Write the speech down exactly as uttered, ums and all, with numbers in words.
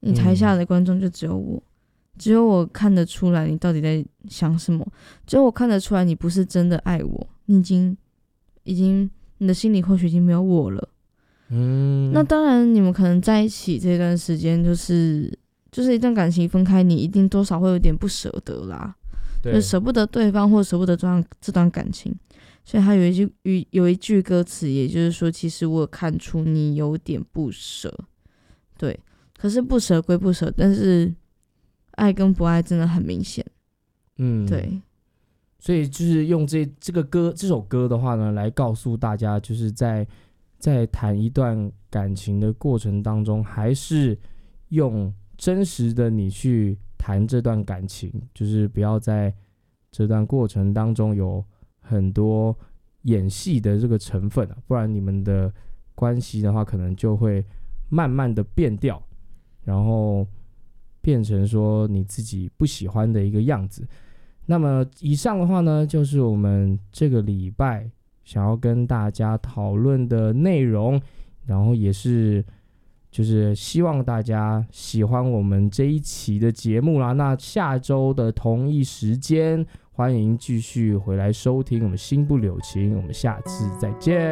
你台下的观众就只有我、嗯、只有我看得出来你到底在想什么，只有我看得出来你不是真的爱我，你已经已经你的心里或许已经没有我了。嗯，那当然你们可能在一起这段时间就是就是一段感情分开，你一定多少会有点不舍得啦，就舍不得对方或舍不得这段这段感情，所以他有一句有一句歌词，也就是说其实我有看出你有点不舍，对，可是不舍归不舍，但是爱跟不爱真的很明显。嗯，对， 所以就是用这这个歌这首歌的话呢，来告诉大家，就是在在谈一段感情的过程当中，还是用真实的你去谈这段感情，就是不要在这段过程当中有很多演戏的这个成分、啊、不然你们的关系的话可能就会慢慢的变掉，然后变成说你自己不喜欢的一个样子。那么以上的话呢，就是我们这个礼拜想要跟大家讨论的内容，然后也是就是希望大家喜欢我们这一期的节目啦。那下周的同一时间，欢迎继续回来收听我们心不柳情，我们下次再见。